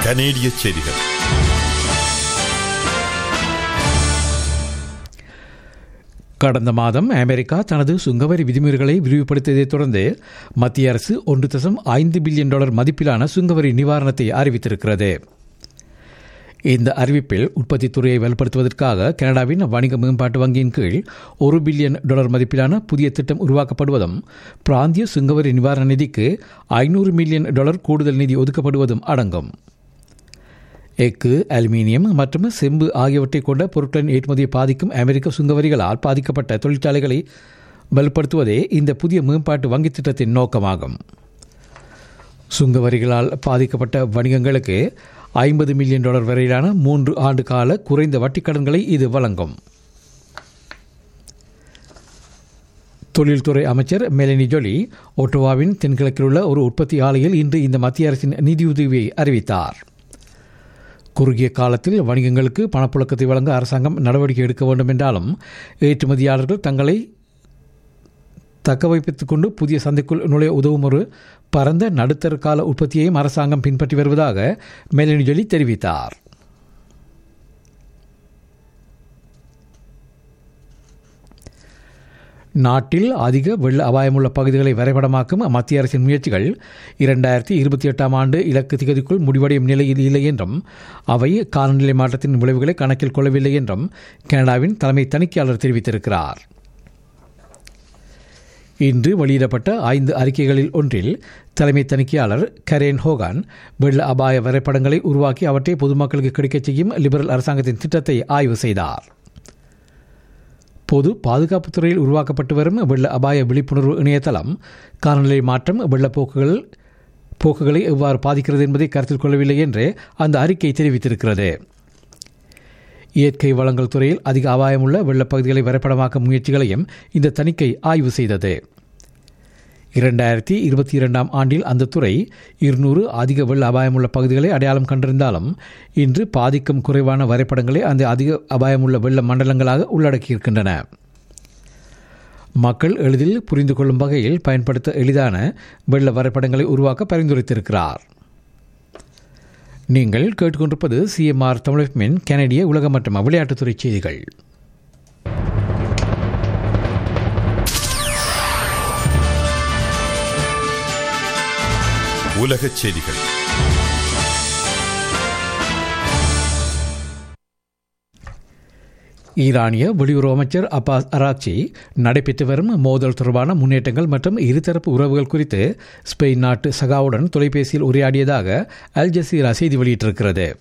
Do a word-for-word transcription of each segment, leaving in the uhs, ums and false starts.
கனேடிய செய்திகள். கடந்த மாதம் அமெரிக்கா தனது சுங்கவரி விதிமுறைகளை விரிவுபடுத்தியதைத் தொடர்ந்து மத்திய அரசு ஒன்று தசம் ஐந்து பில்லியன் டாலர் மதிப்பிலான சுங்கவரி நிவாரணத்தை அறிவித்திருக்கிறது. இந்த அறிவிப்பில் உற்பத்தித் துறையை வலுப்படுத்துவதற்காக கனடாவின் வணிக மேம்பாட்டு வங்கியின் கீழ் ஒரு பில்லியன் டாலர் மதிப்பிலான புதிய திட்டம் உருவாக்கப்படுவதும் பிராந்திய சுங்கவரி நிவாரண நிதிக்கு ஐநூறு மில்லியன் டாலர் கூடுதல் நிதி ஒதுக்கப்படுவதும் அடங்கும். எஃகு, அலுமினியம் மற்றும் செம்பு ஆகியவற்றை கொண்ட பொருட்களின் ஏற்றுமதியை பாதிக்கும் அமெரிக்க சுங்கவரிகளால் பாதிக்கப்பட்ட தொழிற்சாலைகளை வலுப்படுத்துவதே இந்த புதிய மேம்பாட்டு வங்கி திட்டத்தின் நோக்கமாகும். சுங்கவரிகளால் பாதிக்கப்பட்ட வணிகங்களுக்கு ஐம்பது மில்லியன் டாலர் வரையிலான மூன்று ஆண்டு கால குறைந்த வட்டிக் கடன்களை இது வழங்கும். தொழில்துறை அமைச்சர் மெலனி ஜோலி ஒட்டோவாவின் தென்கிழக்கில் உள்ள ஒரு உற்பத்தி ஆலையில் இன்று இந்த மத்திய அரசின் நிதியுதவியை அறிவித்தார். குறுகிய காலத்தில் வணிகங்களுக்கு பணப்புழக்கத்தை வழங்க அரசாங்கம் நடவடிக்கை எடுக்க வேண்டும் என்றாலும் ஏற்றுமதியாளர்கள் தங்களை தக்கவைப்பித்துக் கொண்டு புதிய சந்தைக்குள் நுழைய உதவும் ஒரு பரந்த நடுத்தர கால உற்பத்தியையும் அரசாங்கம் பின்பற்றி வருவதாக மெலனி ஜோலி தெரிவித்தார். நாட்டில் அதிக வெள்ள அபாயமுள்ள பகுதிகளை வரைபடமாக்கும் மத்திய அரசின் முயற்சிகள் இரண்டாயிரத்தி இருபத்தி எட்டாம் ஆண்டு இலக்கு திகதிக்குள் முடிவடையும் நிலையில் இல்லை என்றும் அவை காலநிலை மாற்றத்தின் விளைவுகளை கணக்கில் கொள்ளவில்லை என்றும் கனடாவின் தலைமை தணிக்கையாளர் தெரிவித்திருக்கிறார். இன்று வெளியிடப்பட்ட ஐந்து அறிக்கைகளில் ஒன்றில் தலைமை தணிக்கையாளர் கரேன் ஹோகான் வெள்ள அபாய வரைபடங்களை உருவாக்கி அவற்றை பொதுமக்களுக்கு கிடைக்கச் செய்யும் லிபரல் அரசாங்கத்தின் திட்டத்தை ஆய்வு செய்தார். பொது பாதுகாப்புத் துறையில் உருவாக்கப்பட்டு வரும் வெள்ள அபாய விழிப்புணர்வு இணையதளம் காலநிலை மாற்றம் வெள்ளப்போக்குகள் போக்குகளை எவ்வாறு பாதிக்கிறது என்பதை கருத்தில் கொள்ளவில்லை என்று அந்த அறிக்கை தெரிவித்திருக்கிறது. இயற்கை வளங்கள் துறையில் அதிக அபாயமுள்ள வெள்ளப்பகுதிகளை வரைபடமாக்கும் முயற்சிகளையும் இந்த தணிக்கை ஆய்வு செய்தது. இரண்டாயிரத்தி இருபத்தி இரண்டாம் ஆண்டில் அந்த துறை இருநூறு அதிக வெள்ள அபாயமுள்ள பகுதிகளை அடையாளம் கண்டிருந்தாலும் இன்று பாதிக்கும் குறைவான வரைபடங்களை அந்த அதிக அபாயமுள்ள வெள்ள மண்டலங்களாக உள்ளடக்கியிருக்கின்றன. மக்கள் எளிதில் புரிந்து கொள்ளும் வகையில் பயன்படுத்த எளிதான வெள்ள வரைபடங்களை உருவாக்க பரிந்துரைத்திருக்கிறார். நீங்கள் கேட்டுக்கொண்டிருப்பது சிஎம்ஆர் தமிழ் கனடிய உலக மற்றும் விளையாட்டுத்துறை செய்திகள். உலகச் செய்திகள். ஈரானிய வெளியுறவு அமைச்சர் அப்பாஸ் அராக்சி நடைபெற்று வரும் மோதல் தொடர்பான முன்னேற்றங்கள் மற்றும் இருதரப்பு உறவுகள் குறித்து ஸ்பெயின் நாட்டு சகாவுடன் தொலைபேசியில் உரையாடியதாக அல் ஜசீரா செய்தி வெளியிட்டிருக்கிறது.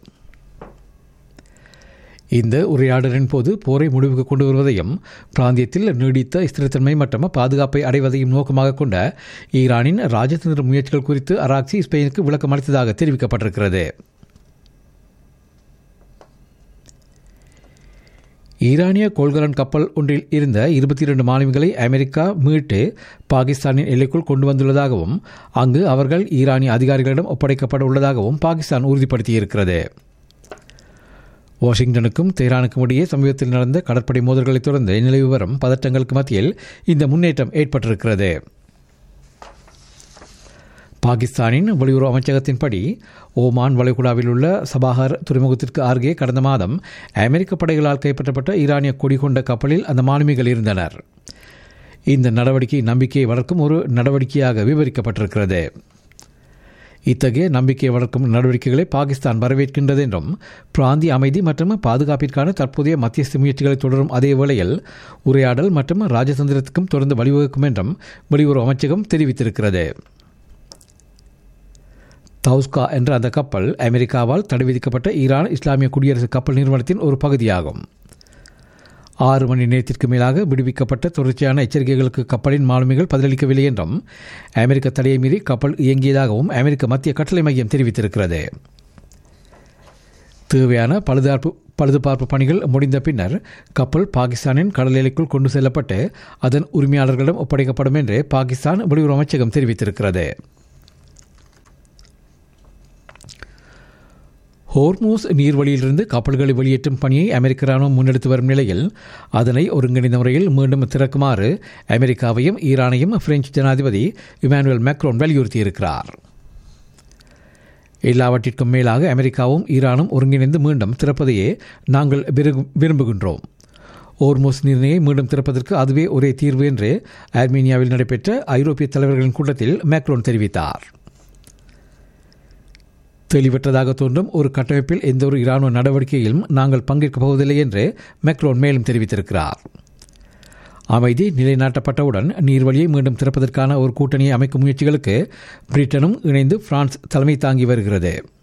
இந்த உரையாடலின் போது போரை முடிவுக்கு கொண்டு வருவதையும் பிராந்தியத்தில் நீடித்த ஸ்திரத்தன்மை மற்றும் பாதுகாப்பை அடைவதையும் நோக்கமாக கொண்ட ஈரானின் ராஜதந்திர முயற்சிகள் குறித்து அராக்சி ஸ்பெயினுக்கு விளக்கம் அளித்ததாக தெரிவிக்கப்பட்டிருக்கிறது. ஈரானிய கொள்கலன் கப்பல் ஒன்றில் இருந்த இருபத்தி இரண்டு மாலுமிகளை அமெரிக்கா மீட்டு பாகிஸ்தானின் எல்லைக்குள் கொண்டு வந்துள்ளதாகவும் அங்கு அவர்கள் ஈரானிய அதிகாரிகளிடம் ஒப்படைக்கப்பட உள்ளதாகவும் பாகிஸ்தான் உறுதிப்படுத்தியிருக்கிறது. வாஷிங்டனுக்கும் தெஹ்ரானுக்கும் இடையே சமீபத்தில் நடந்த கடற்படை மோதல்களை தொடர்ந்து நிலவி வரும் பதற்றங்களுக்கு மத்தியில் இந்த முன்னேற்றம் ஏற்பட்டிருக்கிறது. பாகிஸ்தானின் வெளியுறவு அமைச்சகத்தின்படி ஓமான் வளைகுடாவில் உள்ள சபாஹர் துறைமுகத்திற்கு அருகே கடந்த மாதம் அமெரிக்க படைகளால் கைப்பற்றப்பட்ட ஈரானிய கொடி கொண்ட கப்பலில் அந்த மாலுமிகள் இருந்தனர். இந்த நடவடிக்கை நம்பிக்கையை வளர்க்கும் ஒரு நடவடிக்கையாக விவரிக்கப்பட்டிருக்கிறது. இத்தகைய நம்பிக்கை வளர்க்கும் நடவடிக்கைகளை பாகிஸ்தான் வரவேற்கின்றது என்றும் பிராந்திய அமைதி மற்றும் பாதுகாப்பிற்கான தற்போதைய மத்தியஸ்த முயற்சிகளை தொடரும் அதே வேளையில் உரையாடல் மற்றும் ராஜதந்திரத்துக்கும் தொடர்ந்து வழிவகுக்கும் என்றும் வெளியுறவு அமைச்சகம் தெரிவித்திருக்கிறது. தௌஸ்கா என்ற அந்த கப்பல் அமெரிக்காவால் தடை விதிக்கப்பட்ட ஈரான் இஸ்லாமிய குடியரசு கப்பல் நிறுவனத்தின் ஒரு பகுதியாகும். ஆறு மணி நேரத்திற்கு மேலாக விடுவிக்கப்பட்ட தொடர்ச்சியான எச்சரிக்கைகளுக்கு கப்பலின் மாலுமிகள் பதிலளிக்கவில்லை என்றும் அமெரிக்க தடையை மீறி கப்பல் இயங்கியதாகவும் அமெரிக்க மத்திய கட்டளை மையம் தெரிவித்திருக்கிறது. தேவையான பழுதார்ப்பு பழுதுபார்ப்பு பணிகள் முடிந்த பின்னர் கப்பல் பாகிஸ்தானின் கடல் எல்லைக்குள் கொண்டு செல்லப்பட்டு அதன் உரிமையாளர்களிடம் ஒப்படைக்கப்படும் என்று பாகிஸ்தான் வெளியுறவு அமைச்சகம் தெரிவித்திருக்கிறது. ஹோர்மூஸ் நீர்வழியிலிருந்து கப்பல்களை வெளியேற்றும் பணியை அமெரிக்க ராணுவம் முன்னெடுத்து வரும் நிலையில் அதனை ஒருங்கிணைந்த முறையில் மீண்டும் திறக்குமாறு அமெரிக்காவையும் ஈரானையும் பிரெஞ்சு ஜனாதிபதி இமானுவேல் மேக்ரோன் வலியுறுத்தியிருக்கிறார். எல்லாவற்றிற்கும் மேலாக அமெரிக்காவும் ஈரானும் ஒருங்கிணைந்து மீண்டும் திறப்பதையே நாங்கள் விரும்புகின்றோம். ஓர்மோஸ் நீரிணையை மீண்டும் திறப்பதற்கு அதுவே ஒரே தீர்வு என்று ஆர்மீனியாவில் நடைபெற்ற ஐரோப்பிய தலைவர்களின் கூட்டத்தில் மேக்ரோன் தெரிவித்தார். தெளிவற்றதாக தோன்றும் ஒரு கட்டமைப்பில் எந்தவொரு இராணுவ நடவடிக்கையிலும் நாங்கள் பங்கேற்கப் போவதில்லை என்று மேக்ரோன் மேலும் தெரிவித்திருக்கிறார். அமைதி நிலைநாட்டப்பட்டவுடன் நீர்வழியை மீண்டும் திறப்பதற்கான ஒரு கூட்டணியை அமைக்கும் முயற்சிகளுக்கு பிரிட்டனும் இணைந்து பிரான்ஸ் தலைமை தாங்கி வருகிறது.